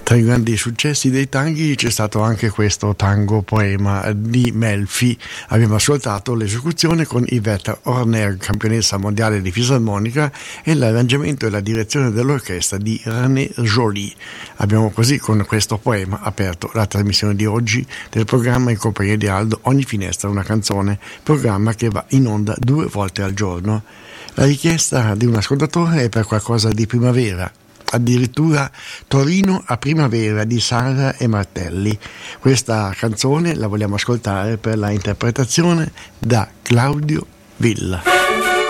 Tra i grandi successi dei tanghi c'è stato anche questo tango poema di Melfi. Abbiamo ascoltato l'esecuzione con Yvette Horner, campionessa mondiale di fisarmonica, e l'arrangiamento e la direzione dell'orchestra di René Joly. Abbiamo così con questo poema aperto la trasmissione di oggi del programma in compagnia di Aldo Ogni finestra una canzone, programma che va in onda 2 volte al giorno. La richiesta di un ascoltatore è per qualcosa di primavera. Addirittura Torino a primavera di Sara e Martelli. Questa canzone la vogliamo ascoltare per la interpretazione da Claudio Villa.